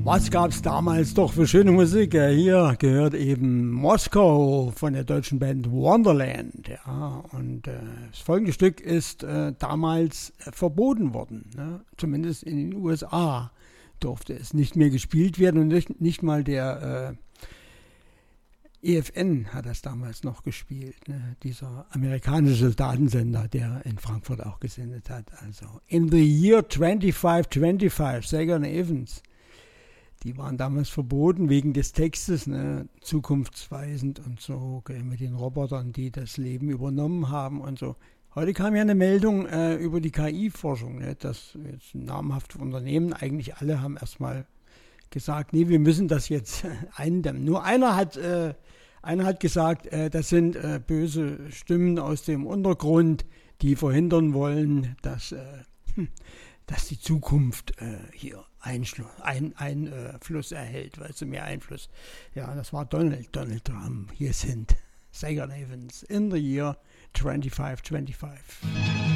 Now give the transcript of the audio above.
Was gab's damals doch für schöne Musik? Hier gehört eben Moskau von der deutschen Band Wonderland. Ja, und das folgende Stück ist damals verboten worden. Ne? Zumindest in den USA durfte es nicht mehr gespielt werden und nicht mal der EFN hat das damals noch gespielt. Ne? Dieser amerikanische Datensender, der in Frankfurt auch gesendet hat. Also in the year 2525, Sagan und Evans. Die waren damals verboten wegen des Textes, ne, zukunftsweisend und so, okay, mit den Robotern, die das Leben übernommen haben und so. Heute kam ja eine Meldung über die KI-Forschung, ne, dass jetzt namhafte Unternehmen, eigentlich alle haben erstmal gesagt, nee, wir müssen das jetzt eindämmen. Nur einer hat gesagt, das sind böse Stimmen aus dem Untergrund, die verhindern wollen, dass die Zukunft hier Einfluss erhält, weißt du, mehr Einfluss. Ja, das war Donald Trump. Hier sind Sagan Evans in the year 2525.